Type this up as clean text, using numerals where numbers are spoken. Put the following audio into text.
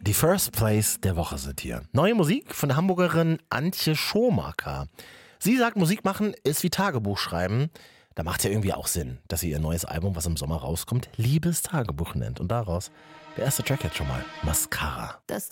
Die First Place der Woche sind hier. Neue Musik von der Hamburgerin Antje Schomaker. Sie sagt, Musik machen ist wie Tagebuch schreiben. Da macht es ja irgendwie auch Sinn, dass sie ihr neues Album, was im Sommer rauskommt, Liebestagebuch nennt. Und daraus der erste Track jetzt schon mal, Mascara. Das